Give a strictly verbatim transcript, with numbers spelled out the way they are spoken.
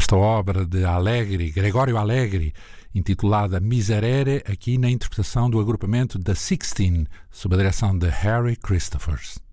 esta obra de Allegri, Gregório Allegri, intitulada Miserere, aqui na interpretação do agrupamento The Sixteen, sob a direção de Harry Christophers.